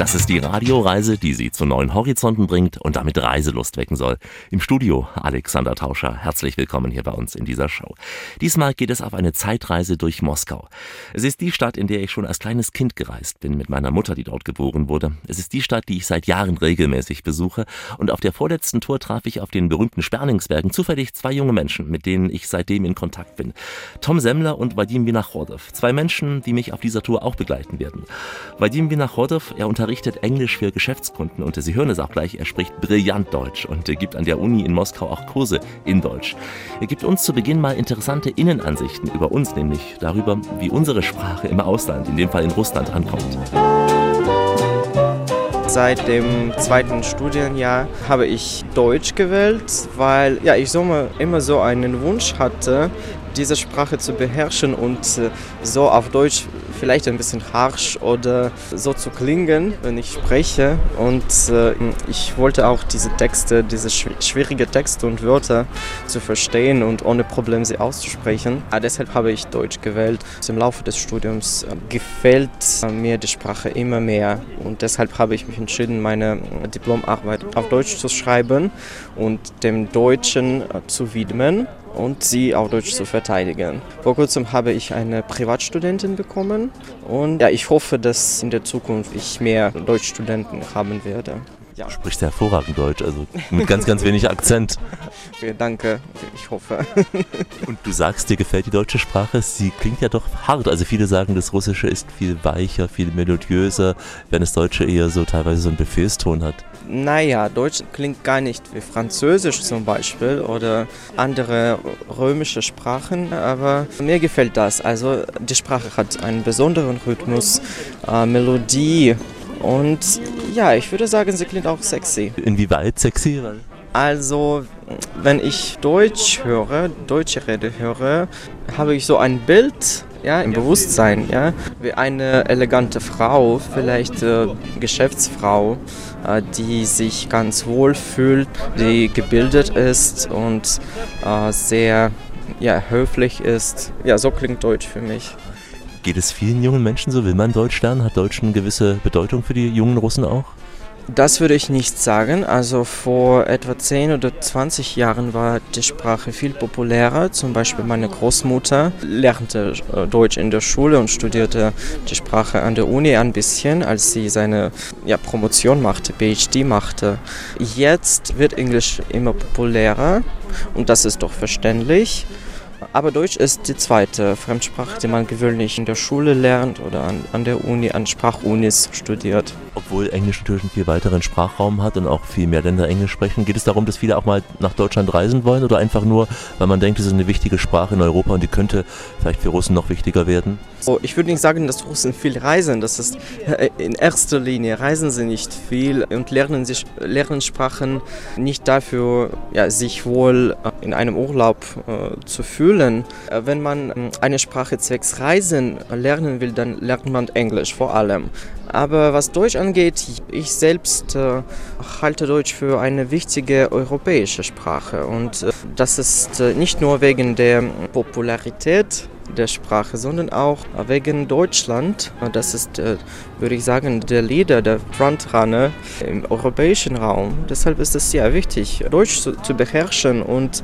Das ist die Radioreise, die Sie zu neuen Horizonten bringt und damit Reiselust wecken soll. Im Studio Alexander Tauscher. Herzlich willkommen hier bei uns in dieser Show. Diesmal geht es auf eine Zeitreise durch Moskau. Es ist die Stadt, in der ich schon als kleines Kind gereist bin, mit meiner Mutter, die dort geboren wurde. Es ist die Stadt, die ich seit Jahren regelmäßig besuche. Und auf der vorletzten Tour traf ich auf den berühmten Sperlingsbergen zufällig zwei junge Menschen, mit denen ich seitdem in Kontakt bin. Tom Semmler und Vadim Vinochrodow. Zwei Menschen, die mich auf dieser Tour auch begleiten werden. Vadim Vinochrodow, er unterrichtet Englisch für Geschäftskunden und Sie hören es auch gleich, er spricht brillant Deutsch und er gibt an der Uni in Moskau auch Kurse in Deutsch. Er gibt uns zu Beginn mal interessante Innenansichten über uns, nämlich darüber, wie unsere Sprache im Ausland, in dem Fall in Russland, ankommt. Seit dem zweiten Studienjahr habe ich Deutsch gewählt, weil ich immer so einen Wunsch hatte, diese Sprache zu beherrschen und so auf Deutsch vielleicht ein bisschen harsch oder so zu klingen, wenn ich spreche. Und ich wollte auch diese Texte, diese schwierige Texte und Wörter zu verstehen und ohne Probleme sie auszusprechen. Deshalb habe ich Deutsch gewählt. Im Laufe des Studiums gefällt mir die Sprache immer mehr und deshalb habe ich mich entschieden, meine Diplomarbeit auf Deutsch zu schreiben und dem Deutschen zu widmen und sie auf Deutsch zu verteidigen. Vor kurzem habe ich eine Privatstudentin bekommen und ich hoffe, dass in der Zukunft ich mehr Deutschstudenten haben werde. Ja. Du sprichst hervorragend Deutsch, also mit ganz, ganz wenig Akzent. Danke, ich hoffe. Und du sagst, dir gefällt die deutsche Sprache, sie klingt ja doch hart. Also viele sagen, das Russische ist viel weicher, viel melodiöser, während das Deutsche eher so teilweise so einen Befehlston hat. Naja, Deutsch klingt gar nicht wie Französisch zum Beispiel oder andere römische Sprachen, aber mir gefällt das. Also die Sprache hat einen besonderen Rhythmus, Melodie und ich würde sagen, sie klingt auch sexy. Inwieweit sexy? Also, wenn ich deutsche Rede höre, habe ich so ein Bild im Bewusstsein, wie eine elegante Frau, vielleicht Geschäftsfrau, die sich ganz wohl fühlt, die gebildet ist und sehr höflich ist. Ja, so klingt Deutsch für mich. Geht es vielen jungen Menschen so? Will man Deutsch lernen? Hat Deutsch eine gewisse Bedeutung für die jungen Russen auch? Das würde ich nicht sagen. Also vor etwa 10 oder 20 Jahren war die Sprache viel populärer. Zum Beispiel meine Großmutter lernte Deutsch in der Schule und studierte die Sprache an der Uni ein bisschen, als sie seine Promotion machte, PhD machte. Jetzt wird Englisch immer populärer und das ist doch verständlich. Aber Deutsch ist die zweite Fremdsprache, die man gewöhnlich in der Schule lernt oder an der Uni, an Sprachunis studiert. Obwohl Englisch natürlich einen viel weiteren Sprachraum hat und auch viel mehr Länder Englisch sprechen, geht es darum, dass viele auch mal nach Deutschland reisen wollen oder einfach nur, weil man denkt, es ist eine wichtige Sprache in Europa und die könnte vielleicht für Russen noch wichtiger werden? Ich würde nicht sagen, dass Russen viel reisen. Das ist in erster Linie reisen sie nicht viel und lernen Sprachen nicht dafür, sich wohl in einem Urlaub zu fühlen. Wenn man eine Sprache zwecks Reisen lernen will, dann lernt man Englisch vor allem. Aber was Deutsch angeht, ich selbst halte Deutsch für eine wichtige europäische Sprache. Und das ist nicht nur wegen der Popularität der Sprache, sondern auch wegen Deutschland. Das ist, würde ich sagen, der Leader, der Frontrunner im europäischen Raum. Deshalb ist es sehr wichtig, Deutsch zu beherrschen und